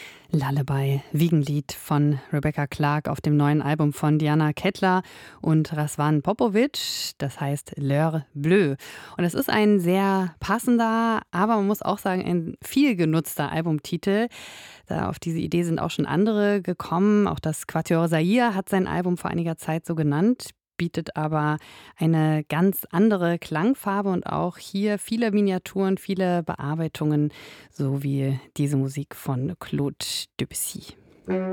Lullaby, Wiegenlied von Rebecca Clark auf dem neuen Album von Diana Kettler und Razvan Popovic, das heißt L'heure bleue. Und es ist ein sehr passender, aber man muss auch sagen, ein viel genutzter Albumtitel. Auf diese Idee sind auch schon andere gekommen. Auch das Quatuor Zaire hat sein Album vor einiger Zeit so genannt, bietet aber eine ganz andere Klangfarbe und auch hier viele Miniaturen, viele Bearbeitungen, so wie diese Musik von Claude Debussy.